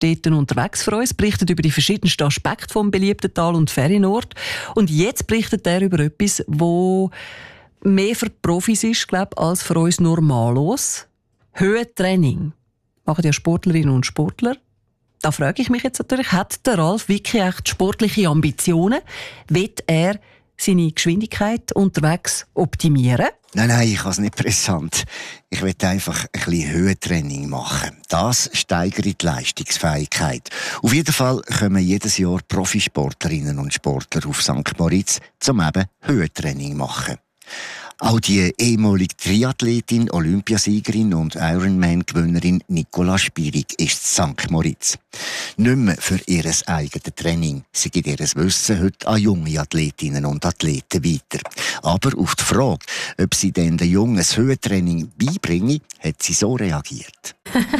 dort unterwegs für uns, berichtet über die verschiedensten Aspekte vom beliebten Tal- und Ferienort. Und jetzt berichtet er über etwas, wo mehr für die Profis ist, glaube ich, als für uns normalos. Höhentraining. Machen ja Sportlerinnen und Sportler. Da frage ich mich jetzt natürlich, hat der Ralf wirklich echt sportliche Ambitionen? Will er seine Geschwindigkeit unterwegs optimieren? Nein, ich habe es nicht brisant. Ich will einfach ein bisschen Höhentraining machen. Das steigert die Leistungsfähigkeit. Auf jeden Fall kommen jedes Jahr Profisportlerinnen und Sportler auf St. Moritz, um eben Höhentraining zu machen. Auch die ehemalige Triathletin, Olympiasiegerin und Ironman-Gewinnerin Nicola Spirig ist in St. Moritz. Nicht mehr für ihr eigenes Training. Sie gibt ihr Wissen heute an junge Athletinnen und Athleten weiter. Aber auf die Frage, ob sie denn den Jungen das Höhentraining beibringen, hat sie so reagiert.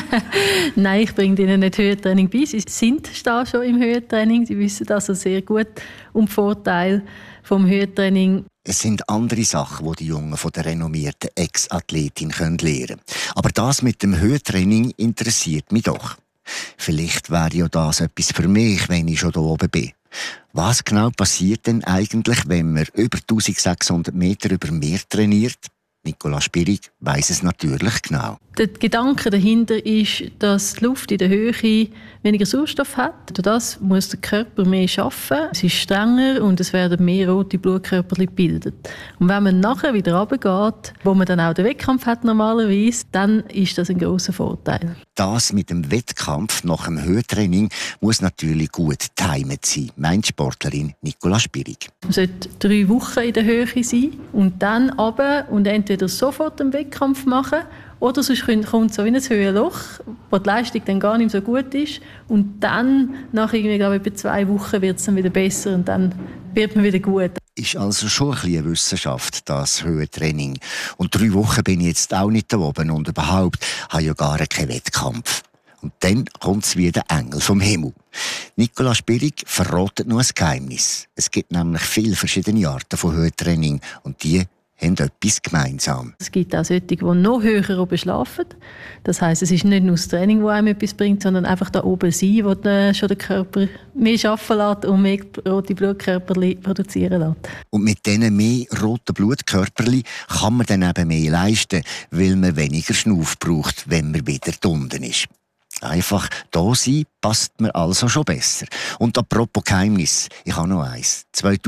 Nein, ich bringe ihnen nicht Höhentraining bei. Sie sind da schon im Höhentraining. Sie wissen also sehr gut um die Vorteile vom Höhentraining. Es sind andere Sachen, die die Jungen von der renommierten Ex-Athletin lernen können. Aber das mit dem Höhentraining interessiert mich doch. Vielleicht wäre ja das etwas für mich, wenn ich schon hier oben bin. Was genau passiert denn eigentlich, wenn man über 1600 Meter über Meer trainiert? Nicola Spirig weiss es natürlich genau. Der Gedanke dahinter ist, dass die Luft in der Höhe weniger Sauerstoff hat. Durch das muss der Körper mehr arbeiten. Es ist strenger und es werden mehr rote Blutkörper gebildet. Und wenn man nachher wieder runtergeht, wo man dann auch den Wettkampf hat normalerweise, dann ist das ein grosser Vorteil. Das mit dem Wettkampf nach dem Höhentraining muss natürlich gut getimt sein, meint Sportlerin Nicola Spirig. Man sollte 3 Wochen in der Höhe sein und dann runter und entweder sofort einen Wettkampf machen oder sonst kommt so wie ein Höhenloch, wo die Leistung dann gar nicht so gut ist und dann nach irgendwie, glaube ich, etwa 2 Wochen wird es dann wieder besser und dann wird man wieder gut. Ist also schon ein bisschen eine Wissenschaft, das Höhentraining. Und 3 Wochen bin ich jetzt auch nicht da oben und überhaupt habe ich ja gar keinen Wettkampf. Und dann kommt es wie der Engel vom Himmel. Nicola Spirig verratet noch ein Geheimnis. Es gibt nämlich viele verschiedene Arten von Höhentraining und die haben etwas gemeinsam. Es gibt auch solche, die noch höher oben schlafen. Das heisst, es ist nicht nur das Training, das einem etwas bringt, sondern einfach da oben sein, wo schon der Körper mehr arbeiten lässt und mehr rote Blutkörper produzieren lässt. Und mit diesen mehr roten Blutkörperchen kann man dann eben mehr leisten, weil man weniger Schnuff braucht, wenn man wieder unten ist. Einfach da sein passt mir also schon besser. Und apropos Geheimnis, ich habe noch eins.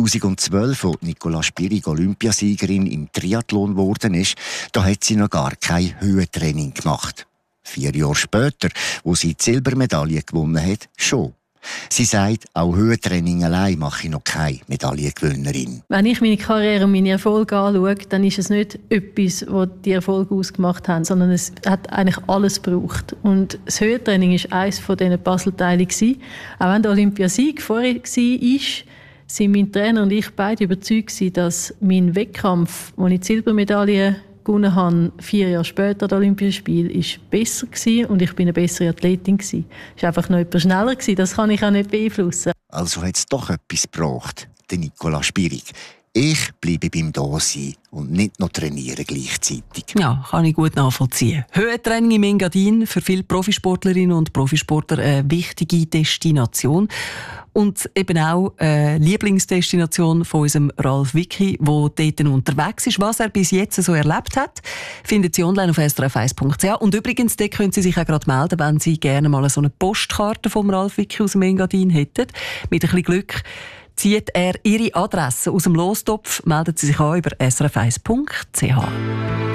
2012, als Nicola Spirig Olympiasiegerin im Triathlon geworden ist, da hat sie noch gar kein Höhentraining gemacht. 4 Jahre später, wo sie die Silbermedaille gewonnen hat, schon. Sie sagt, auch Höhentraining allein mache ich noch keine Medaillengewinnerin. Wenn ich meine Karriere und meine Erfolge anschaue, dann ist es nicht etwas, was die Erfolge ausgemacht haben, sondern es hat eigentlich alles gebraucht. Und das Höhentraining war eines von diesen Puzzleteilen. Auch wenn der Olympiasieg vorher war, sind mein Trainer und ich beide überzeugt, dass mein Wettkampf, wo ich die Silbermedaille gewonnen habe, 4 Jahre später das Olympische Spiel, ist besser gewesen und ich bin eine bessere Athletin gewesen. Es war einfach noch etwas schneller gewesen, das kann ich auch nicht beeinflussen. Also hat es doch etwas gebraucht, der Nicola Spirig. Ich bleibe beim Dasein und nicht noch trainieren gleichzeitig. Ja, kann ich gut nachvollziehen. Höhentraining im Engadin, für viele Profisportlerinnen und Profisportler eine wichtige Destination. Und eben auch eine Lieblingsdestination von unserem Ralf Wicki, der dort unterwegs ist. Was er bis jetzt so erlebt hat, findet Sie online auf srf1.ch. Und übrigens, dort können Sie sich auch gerade melden, wenn Sie gerne mal so eine Postkarte vom Ralf Wicki aus dem Engadin hätten. Mit ein bisschen Glück zieht er Ihre Adresse aus dem Lostopf, melden Sie sich an über srf1.ch.